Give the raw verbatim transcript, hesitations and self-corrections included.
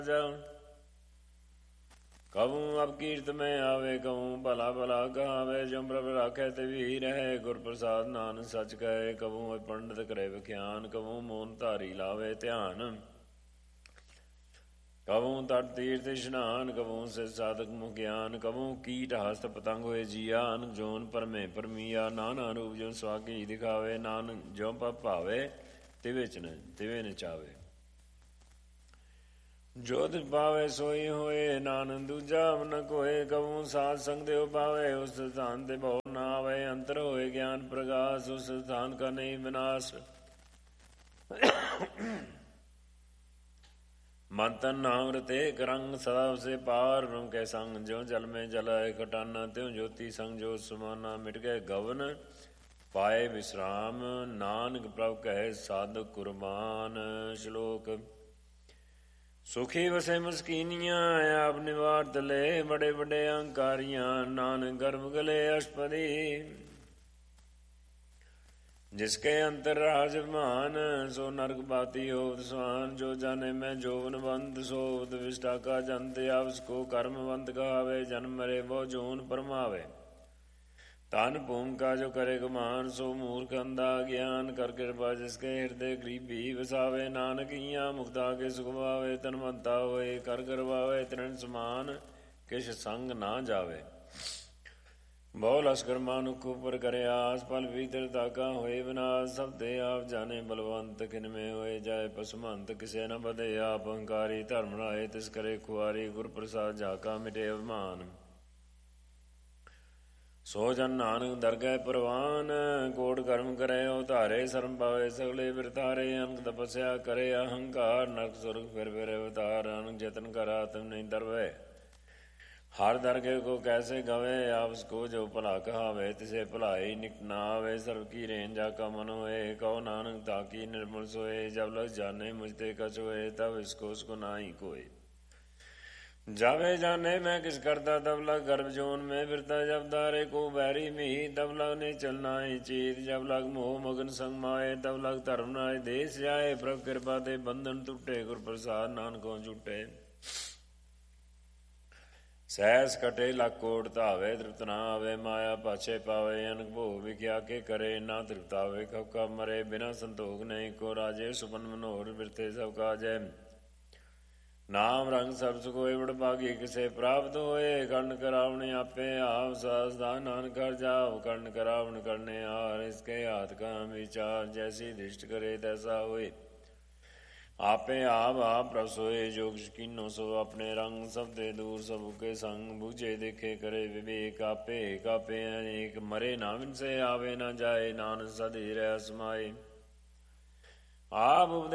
कहूँ अब कीर्त में आवे, कहूँ भला भला कहावे। जो प्रभ राखे तिवि रहे, गुर प्रसाद नानक सच कहे। कहूँ पंडित करे विख्यान, कहूँ मोन धारी लावे ध्यान। कहूँ तट तीर्थ स्नान, कहूँ से साधक मुख ज्ञान। कहूँ कीट हस्त पतंग होए जिया, अनक जोन परमे परमिया। नाना रूप जो स्वाकी दिखावे, नानक जो पप भावे तिवे च तिवे नचावे। जो तिस पावे सोई होए, नानक दूजा न कोय। कहूँ साध संग देव पावे, उस स्थान ते भव न आवे। अंतर होए ज्ञान प्रकाश, उस स्थान का नहीं विनाश। मन तन नाम रते करंग, सदा से पार के संग। जो जल में जलाए कटाना, त्यों ज्योति संग जो समाना। मिट गए गवन पाए विश्राम, नानक प्रभु कहे साधक कुर्बान। श्लोक सुखी वसे मस्कीनियाँ, आप निवार तले बड़े बड़े अहंकारियाँ। नानक गर्भ गले अष्टपदी, जिसके अंतर राज मान। सो नरक बाती हो स्वान, जो जाने में जोवनवंत। सो विष्टा का जनते, आप उसको कर्मवंत कहावे। जन्म मरे वो जोन परमावे, तान भूम का जो करे गुमान। सो मूर्ख अंधा ज्ञान, कर कृपा जिसके हृदय गरीबी बसावे। नानक इया मुक्ता के सुख पावे, तनमंता होए कर करवावे। तृण समान किश संग ना जावे, बहु लश्कर मानुख ऊपर करे आस। फल भीतरता का होए विनाश, सब दे आप जाने बलवंत। किन में होए जाए पसमंत, किसे न बधे आप अहंकारी। धर्म राय तिस करे खुआरी, गुर प्रसाद जाका मिटे अभिमान। सो जन नानक दरगह परवान, कोट कर्म करे उतारे। शर्म पावे सगले बिरतारे, अनक तपस्या करे अहंकार। नरक सुरग फिर फिर अवतार, अनक जतन करा तुम नहीं दरवे। हर दरगह को कैसे गवे, आप उसको जो भला कहावे। तिसे भलाई निकट न आवे, सर्व की रेन जाका मन होए। कहो नानक ताकी निर्मल सोए, जब लग जाने मुझते कछ होए। तब इसको उसको ना ही कोई जावे जाने। मैं किस करता तब लग गर्भ जोन में फिरता। जब दारे को बैरी में तब लग ने चलना ही चीत। जब लग मोह मगन संग माए, तब लग धर्म नाय देश जाए। प्रभ कृपा दे बंधन टूटे, गुर प्रसाद नानकों जुटे। सहस कटे लख कोट धावे, तृप्त ना आवे। माया पाछे पावे, अनक भोग विख्या के करे। ना तृप्त आवे कब कब मरे, बिना संतोख नहीं को राजे। सुपन मनोहर बिरते सब काजै, नाम रंग सब सुख होए। बड़ भागी किसे प्राप्त होए, कर्ण करावण आपे आप। सासदा नानक कर जाओ, कर्ण करावण करने हार। इसके हाथ का विचार, जैसी दृष्ट करे तैसा होए। आपे आप आप प्रभ सोए, जो कीनो सो अपने रंग। सब दे दूर सब के संग, बूझे देखे करे विवेक। आपे कापे अनेक, मरे नाम से आवे न जाए। नानक सदी रह समाए, आप